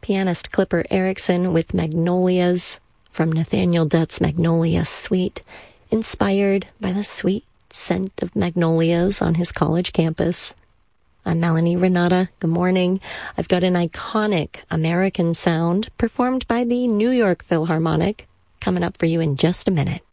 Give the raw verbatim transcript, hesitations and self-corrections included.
Pianist Clipper Erickson with Magnolias from Nathaniel Dutt's Magnolia Suite, inspired by the sweet scent of magnolias on his college campus. I'm Melanie Renata. Good morning. I've got an iconic American sound performed by the New York Philharmonic coming up for you in just a minute.